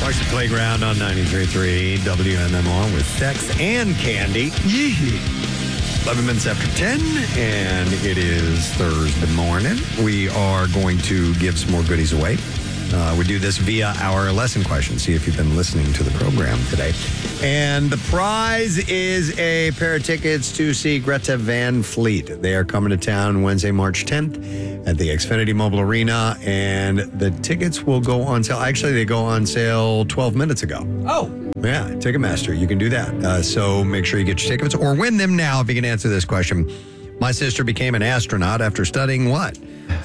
Marcy Playground on 93.3 WMMR with Sex and Candy. 11 minutes after 10, and it is Thursday morning. We are going to give some more goodies away. We do this via our lesson question. See if you've been listening to the program today. And the prize is a pair of tickets to see Greta Van Fleet. They are coming to town Wednesday, March 10th at the Xfinity Mobile Arena. And the tickets will go on sale. Actually, they go on sale 12 minutes ago. Oh. Yeah, Ticketmaster. You can do that. So make sure you get your tickets or win them now if you can answer this question. My sister became an astronaut after studying what?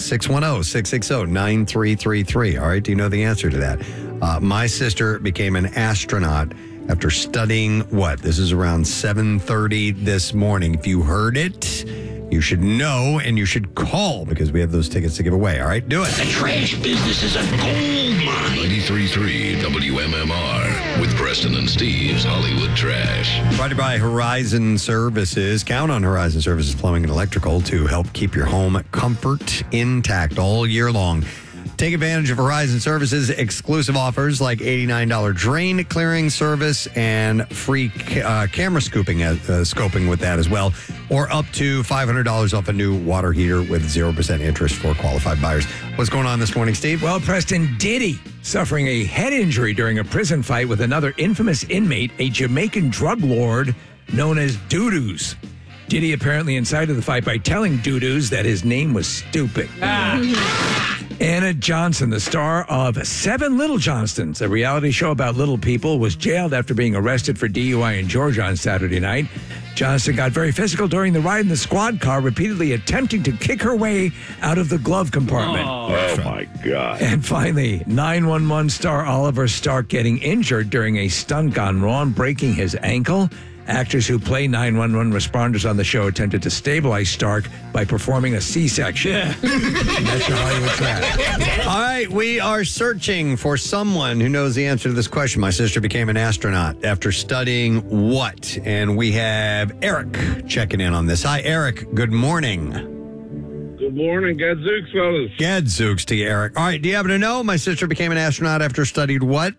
610-660-9333. All right, do you know the answer to that? My sister became an astronaut after studying what? This is around 7:30 this morning. If you heard it, you should know and you should call because we have those tickets to give away. All right, do it. The trash business is a gold mine. 93.3 WMMR with Preston and Steve's Hollywood Trash. Brought to you by Horizon Services. Count on Horizon Services Plumbing and Electrical to help keep your home comfort intact all year long. Take advantage of Horizon Services exclusive offers like $89 drain clearing service and free camera scoping with that as well, or up to $500 off a new water heater with 0% interest for qualified buyers. What's going on this morning, Steve? Well, Preston, Diddy suffering a head injury during a prison fight with another infamous inmate, a Jamaican drug lord known as Doo-Doos. Diddy apparently incited the fight by telling Doo-Doos that his name was stupid. Anna Johnson, the star of Seven Little Johnstons, a reality show about little people, was jailed after being arrested for DUI in Georgia on Saturday night. Johnston got very physical during the ride in the squad car, repeatedly attempting to kick her way out of the glove compartment. Oh, my God. And finally, 911 star Oliver Stark getting injured during a stunt gone wrong, breaking his ankle. Actors who play 911 responders on the show attempted to stabilize Stark by performing a C-section. Yeah. That's your Hollywood Trash. All right, we are searching for someone who knows the answer to this question. My sister became an astronaut after studying what? And we have Eric checking in on this. Hi, Eric. Good morning. Good morning. Gadzooks, fellas. Gadzooks to you, Eric. All right, do you happen to know my sister became an astronaut after studying what?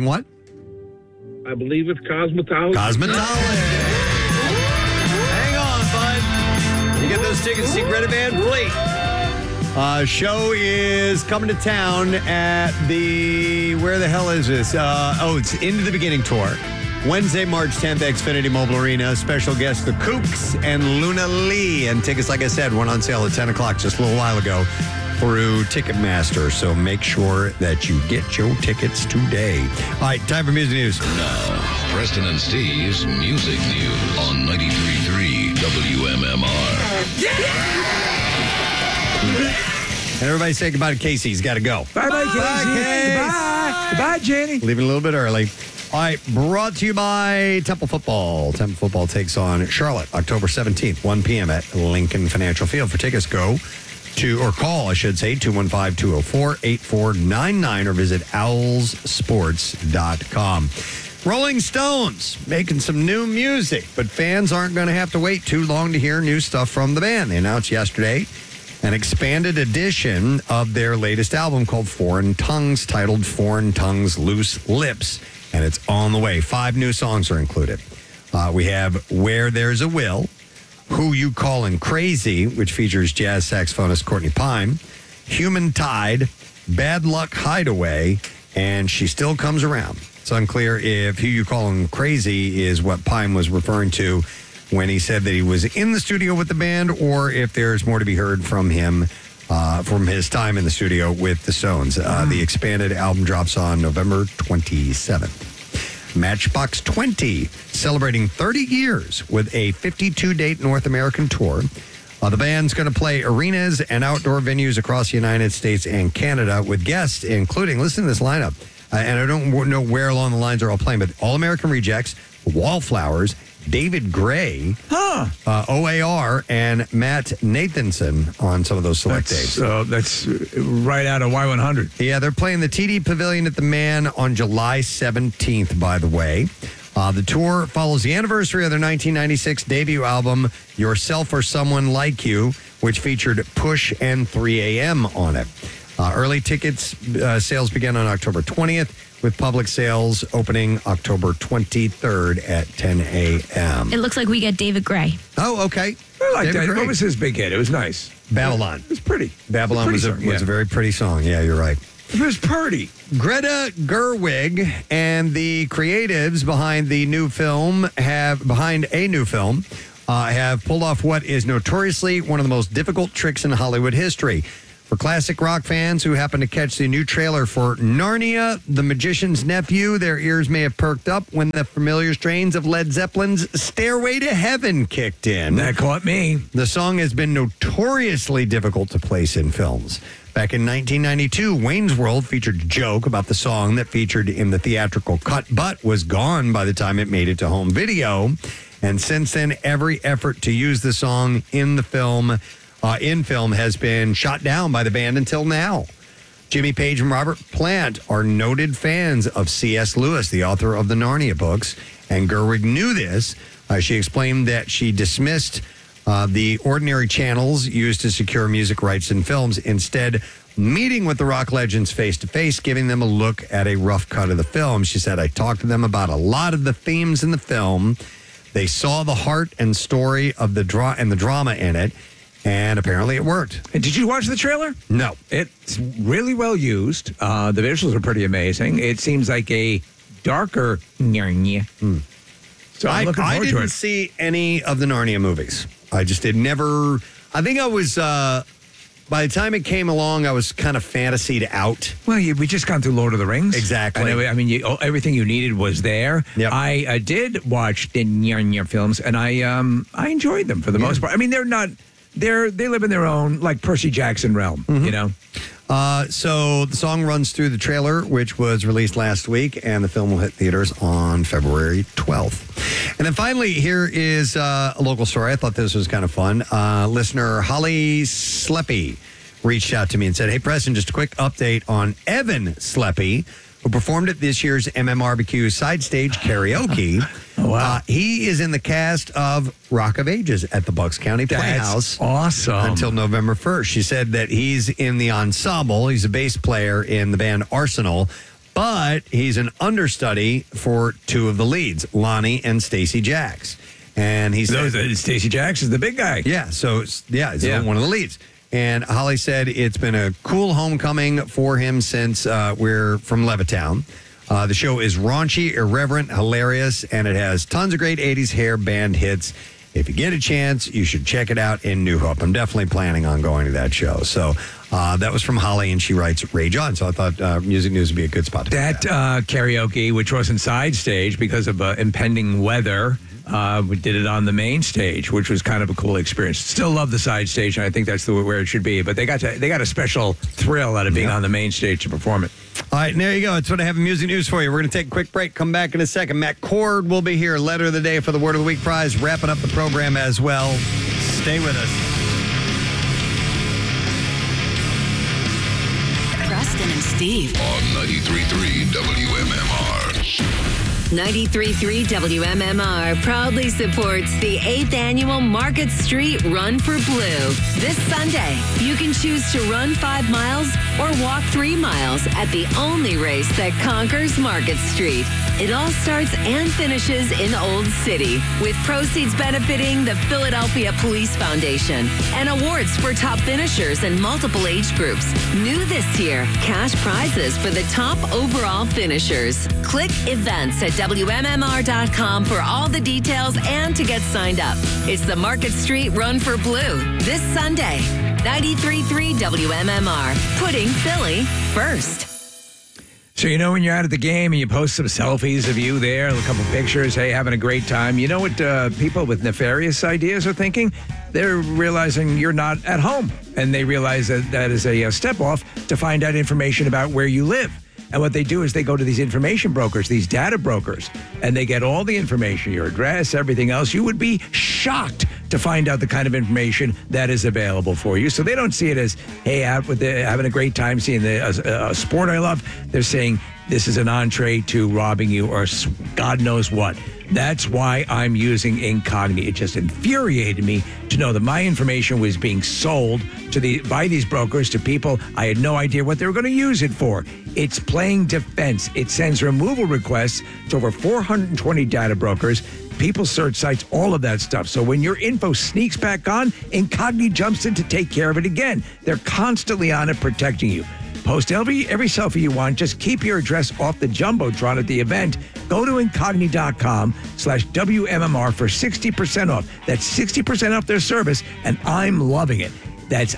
I believe it's cosmetology. Cosmetology. Hang on, bud. You get those tickets to see Greta Van Fleet. Show is coming to town at where the hell is this? It's Into the Beginning tour. Wednesday, March 10th, Xfinity Mobile Arena. Special guests, the Kooks and Luna Lee. And tickets, like I said, went on sale at 10 o'clock just a little while ago through Ticketmaster. So make sure that you get your tickets today. All right, time for music news. Now, Preston and Steve's Music News on 93.3 WMMR. And everybody say goodbye to Casey. He's got to go. Bye-bye, Casey. Case. Goodbye. Goodbye, Jenny. Leaving a little bit early. All right, brought to you by Temple Football. Temple Football takes on Charlotte October 17th, 1 p.m. at Lincoln Financial Field. For tickets, call, 215-204-8499 or visit owlssports.com. Rolling Stones making some new music, but fans aren't going to have to wait too long to hear new stuff from the band. They announced yesterday an expanded edition of their latest album called Foreign Tongues, titled Foreign Tongues Loose Lips, and it's on the way. 5 new songs are included. We have Where There's a Will, Who You Callin' Crazy, which features jazz saxophonist Courtney Pine, Human Tide, Bad Luck Hideaway, and She Still Comes Around. It's unclear if Who You Callin' Crazy is what Pine was referring to when he said that he was in the studio with the band, or if there's more to be heard from him from his time in the studio with the Stones. The expanded album drops on November 27th. Matchbox 20, celebrating 30 years with a 52-date North American tour. The band's going to play arenas and outdoor venues across the United States and Canada with guests, including, listen to this lineup, and I don't know where along the lines they're all playing, but All American Rejects, Wallflowers, David Gray, OAR, and Matt Nathanson on some of those select days. That's right out of Y100. Yeah, they're playing the TD Pavilion at the Man on July 17th, by the way. The tour follows the anniversary of their 1996 debut album, Yourself or Someone Like You, which featured Push and 3 a.m. on it. Early tickets sales began on October 20th, with public sales opening October 23rd at 10 a.m. It looks like we get David Gray. Oh, okay. I like David that. Gray. What was his big hit? It was nice. Babylon. It was pretty. Babylon was a very pretty song. Yeah, you're right. It was pretty. Greta Gerwig and the creatives behind a new film have pulled off what is notoriously one of the most difficult tricks in Hollywood history. For classic rock fans who happen to catch the new trailer for Narnia, The Magician's Nephew, their ears may have perked up when the familiar strains of Led Zeppelin's Stairway to Heaven kicked in. That caught me. The song has been notoriously difficult to place in films. Back in 1992, Wayne's World featured a joke about the song that featured in the theatrical cut, but was gone by the time it made it to home video. And since then, every effort to use the song in film has been shot down by the band until now. Jimmy Page and Robert Plant are noted fans of C.S. Lewis, the author of the Narnia books, and Gerwig knew this. She explained that she dismissed the ordinary channels used to secure music rights in films, instead meeting with the rock legends face-to-face, giving them a look at a rough cut of the film. She said, I talked to them about a lot of the themes in the film. They saw the heart and story of the drama in it, and apparently it worked. And did you watch the trailer? No. It's really well used. The visuals are pretty amazing. It seems like a darker Narnia. So I'm looking forward to didn't it. see any of the Narnia movies. I just did never. I think I was. By the time it came along, I was kind of fantasied out. Well, we just gone through Lord of the Rings. Exactly. And I mean, everything you needed was there. Yep. I did watch the Narnia films, and I enjoyed them for the most part. I mean, they live in their own, like, Percy Jackson realm, you know? So the song runs through the trailer, which was released last week, and the film will hit theaters on February 12th. And then finally, here is a local story. I thought this was kind of fun. Listener Holly Sleppy reached out to me and said, hey, Preston, just a quick update on Evan Sleppy, who performed at this year's MMRBQ Side Stage Karaoke. Oh, wow. He is in the cast of Rock of Ages at the Bucks County Playhouse. That's awesome. Until November 1st. She said that he's in the ensemble. He's a bass player in the band Arsenal, but he's an understudy for two of the leads, Lonnie and Stacey Jacks. And he said, Stacey Jacks is the big guy. yeah, so he's one of the leads. And Holly said it's been a cool homecoming for him since we're from Levittown. The show is raunchy, irreverent, hilarious, and it has tons of great 80s hair band hits. If you get a chance, you should check it out in New Hope. I'm definitely planning on going to that show. So that was from Holly, and she writes, Rage On. So I thought Music News would be a good spot to do That karaoke, which wasn't side stage because of impending weather, we did it on the main stage, which was kind of a cool experience. Still love the side stage, and I think that's where it should be. But they got a special thrill out of being on the main stage to perform it. All right, and there you go. That's what I have in music news for you. We're going to take a quick break. Come back in a second. Matt Cord will be here. Letter of the day for the Word of the Week prize. Wrapping up the program as well. Stay with us. Preston and Steve. On 93.3 WMMR. 93.3 WMMR proudly supports the 8th annual Market Street Run for Blue. This Sunday, you can choose to run 5 miles or walk 3 miles at the only race that conquers Market Street. It all starts and finishes in Old City, with proceeds benefiting the Philadelphia Police Foundation and awards for top finishers in multiple age groups. New this year, cash prizes for the top overall finishers. Click events at WMMR.com for all the details and to get signed up. It's the Market Street Run for Blue this Sunday. 93.3 WMMR, putting Philly first. So, you know, when you're out at the game and you post some selfies of you there, a couple pictures, hey, having a great time, you know what people with nefarious ideas are thinking? They're realizing you're not at home. And they realize that is a step off to find out information about where you live. And what they do is they go to these information brokers, these data brokers, and they get all the information, your address, everything else. You would be shocked to find out the kind of information that is available for you. So they don't see it as, hey, having a great time seeing a sport I love. They're saying this is an entree to robbing you or God knows what. That's why I'm using Incogni. It just infuriated me to know that my information was being sold by these brokers to people I had no idea what they were going to use it for. It's playing defense. It sends removal requests to over 420 data brokers, people search sites, all of that stuff. So when your info sneaks back on, Incogni jumps in to take care of it again. They're constantly on it, protecting you. Post every selfie you want. Just keep your address off the Jumbotron at the event. Go to Incogni.com/WMMR for 60% off. That's 60% off their service, and I'm loving it. That's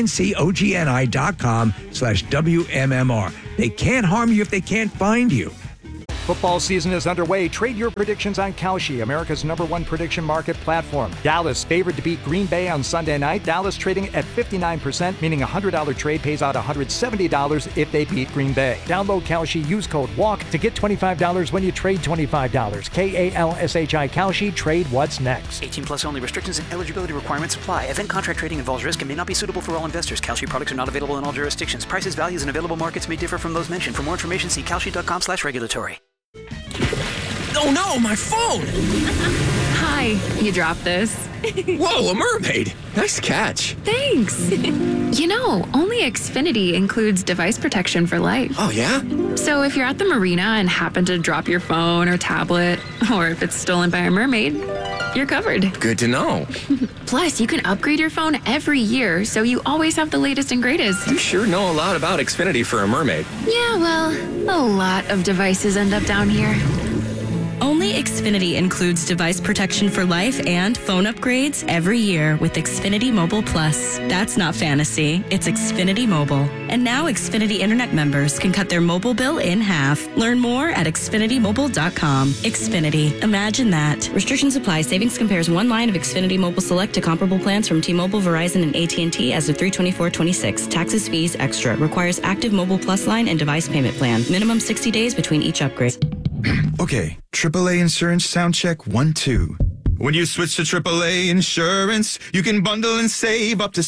INCOGNI.com/WMMR. They can't harm you if they can't find you. Football season is underway. Trade your predictions on Kalshi, America's #1 prediction market platform. Dallas favored to beat Green Bay on Sunday night. Dallas trading at 59%, meaning a $100 trade pays out $170 if they beat Green Bay. Download Kalshi, use code WALK to get $25 when you trade $25. KALSHI Kalshi, trade what's next. 18 plus only. Restrictions and eligibility requirements apply. Event contract trading involves risk and may not be suitable for all investors. Kalshi products are not available in all jurisdictions. Prices, values, and available markets may differ from those mentioned. For more information, see kalshi.com/regulatory. Oh no, my phone! Hi, you dropped this. Whoa, a mermaid! Nice catch. Thanks. You know, only Xfinity includes device protection for life. Oh, yeah? So if you're at the marina and happen to drop your phone or tablet, or if it's stolen by a mermaid, you're covered. Good to know. Plus, you can upgrade your phone every year, so you always have the latest and greatest. You sure know a lot about Xfinity for a mermaid. Yeah, well, a lot of devices end up down here. Only Xfinity includes device protection for life and phone upgrades every year with Xfinity Mobile Plus. That's not fantasy, it's Xfinity Mobile. And now Xfinity Internet members can cut their mobile bill in half. Learn more at xfinitymobile.com. Xfinity, imagine that. Restrictions apply. Savings compares one line of Xfinity Mobile Select to comparable plans from T-Mobile, Verizon, and AT&T as of 3/24/26. Taxes, fees, extra. Requires active Mobile Plus line and device payment plan. Minimum 60 days between each upgrade. Okay, AAA Insurance Sound Check 1, 2. When you switch to AAA Insurance, you can bundle and save up to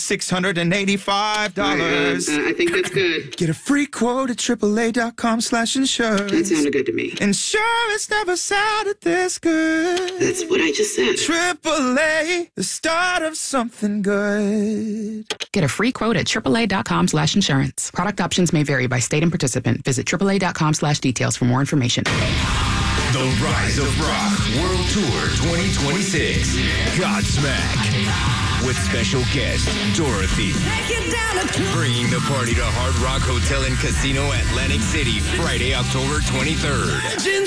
$685. I think that's good. Get a free quote at AAA.com/insurance. That sounded good to me. Insurance never sounded this good. That's what I just said. AAA, the start of something good. Get a free quote at AAA.com/insurance. Product options may vary by state and participant. Visit AAA.com/details for more information. The Rise of Rock World Tour 2026. Godsmack. With special guest, Dorothy. Bringing the party to Hard Rock Hotel and Casino, Atlantic City, Friday, October 23rd.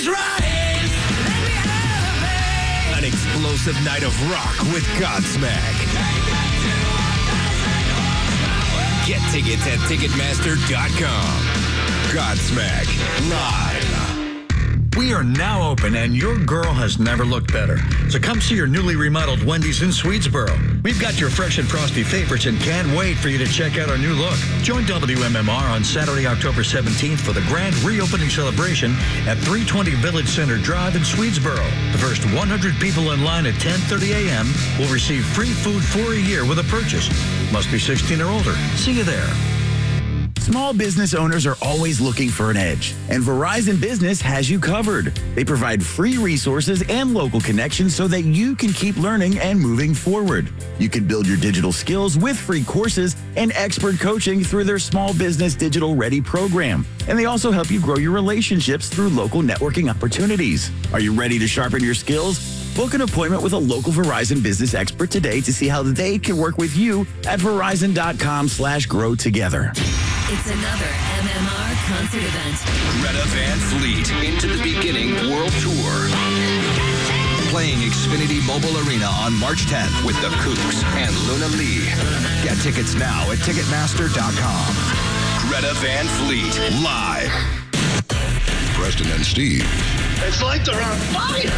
An explosive night of rock with Godsmack. Get tickets at Ticketmaster.com. Godsmack live. We are now open, and your girl has never looked better. So come see your newly remodeled Wendy's in Swedesboro. We've got your fresh and frosty favorites and can't wait for you to check out our new look. Join WMMR on Saturday, October 17th for the grand reopening celebration at 320 Village Center Drive in Swedesboro. The first 100 people in line at 10:30 a.m. will receive free food for a year with a purchase. Must be 16 or older. See you there. Small business owners are always looking for an edge, and Verizon Business has you covered. They provide free resources and local connections so that you can keep learning and moving forward. You can build your digital skills with free courses and expert coaching through their Small Business Digital Ready program. And they also help you grow your relationships through local networking opportunities. Are you ready to sharpen your skills? Book an appointment with a local Verizon business expert today to see how they can work with you at Verizon.com/grow together. It's another MMR concert event. Greta Van Fleet, Into the Beginning World Tour. Playing Xfinity Mobile Arena on March 10th with the Kooks and Luna Lee. Get tickets now at Ticketmaster.com. Greta Van Fleet, live. Preston and Steve. It's like they're on fire.